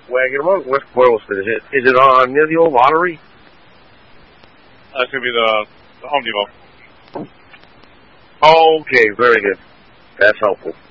wagon. West Boylston. Is it near the old lottery? That's going to be the Home Depot. Okay, very good. That's helpful.